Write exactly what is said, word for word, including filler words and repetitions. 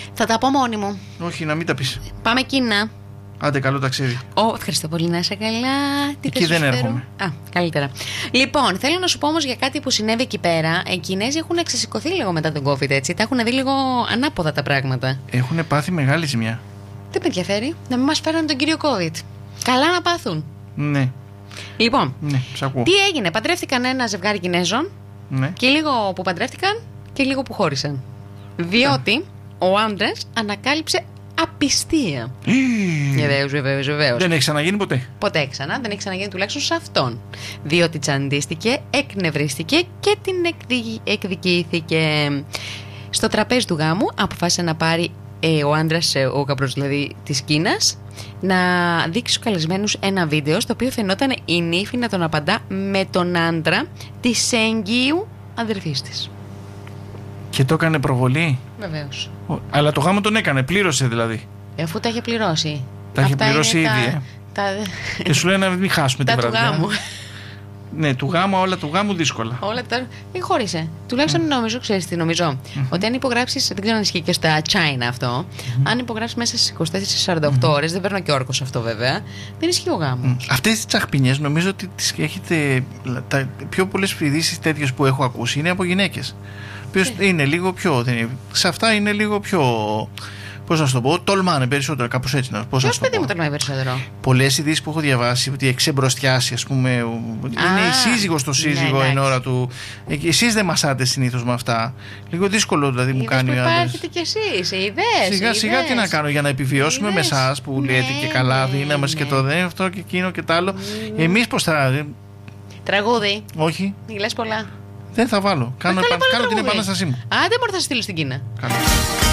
Θα τα πω μόνη μου. Όχι, να μην τα πεις. Πάμε Κίνα. Άντε, καλό ταξίδι. Ω, ευχαριστώ πολύ, να είσαι καλά. Τι εκεί δεν έρχομαι. Α, καλύτερα. Λοιπόν, θέλω να σου πω όμως για κάτι που συνέβη εκεί πέρα. Οι Κινέζοι έχουν ξεσηκωθεί λίγο μετά τον COVID, έτσι. Τα έχουν δει λίγο ανάποδα τα πράγματα. Έχουν πάθει μεγάλη ζημιά. Δεν με ενδιαφέρει να μην μας φέρουν τον κύριο COVID. Καλά να πάθουν. Ναι. Λοιπόν, ναι, τι έγινε, παντρεύτηκαν ένα ζευγάρι Κινέζων. Ναι. Και λίγο που παντρεύτηκαν και λίγο που χώρισαν. Διότι yeah. ο άντρας ανακάλυψε απιστία. Βεβαίως, βεβαίως, βεβαίως. Δεν έχει ξαναγίνει ποτέ. Ποτέ ξανά, δεν έχει ξαναγίνει τουλάχιστον σε αυτόν. Διότι τσαντίστηκε, εκνευρίστηκε και την εκδι... εκδικήθηκε. Στο τραπέζι του γάμου αποφάσισε να πάρει ε, ο άντρας, ε, ο γαμπρός δηλαδή της Κίνας, να δείξει στους καλεσμένους ένα βίντεο στο οποίο φαινόταν η νύφη να τον απαντά με τον άντρα της εγγύου αδερφής της. Και το έκανε προβολή. Βεβαίως. Αλλά το γάμο τον έκανε, πλήρωσε δηλαδή. Ε, αφού τα είχε πληρώσει. Τα είχε πληρώσει ήδη. Τα, ε. τα... Και σου λέει να μην χάσουμε την βραδιά. Τα του γάμου. Ναι, του γάμου, όλα του γάμου δύσκολα. Όλα τα. Ή χώρισε. Τουλάχιστον mm. νομίζω, ξέρεις τι νομίζω. Mm-hmm. Ότι αν υπογράψεις, δεν ξέρω αν ισχύει και στα China αυτό, mm-hmm. αν υπογράψεις μέσα στις είκοσι τέσσερις με σαράντα οκτώ mm-hmm. ώρες, δεν παίρνω και όρκος αυτό βέβαια, δεν ισχύει ο γάμος. Mm. Αυτές τις τσαχπινιές νομίζω ότι τις έχετε. Τα πιο πολλές ειδήσεις τέτοιες που έχω ακούσει είναι από γυναίκες. Ποιος yeah. είναι λίγο πιο. Δεν είναι, σε αυτά είναι λίγο πιο. Πώς να σου το πω, τολμάνε περισσότερο, κάπως έτσι. Ποιος παιδί μου τολμάει περισσότερο. Πολλές ειδήσεις που έχω διαβάσει, ότι εξεμπροστιάσει, ας πούμε, ah, είναι η σύζυγος στο σύζυγο ναι, εν ώρα του. Εσείς δεν μασάτε συνήθως με αυτά. Λίγο δύσκολο δηλαδή μου κάνει ο άντρας. Υπάρχετε κι εσείς, είδες. Σιγά σιγά τι να κάνω για να επιβιώσουμε είδες. Με εσάς που ναι, λέτε και καλά, ναι, δύναμες ναι. και το δε, αυτό και εκείνο και τ' άλλο. Ναι. Εμείς πώς θα. Τραγούδι. Όχι. Μιλάς πολλά. Δεν θα βάλω. Κάνω, επα... κάνω την επανάστασή μου. Άντε, μπορεί να στείλω στην Κίνα. Καλά.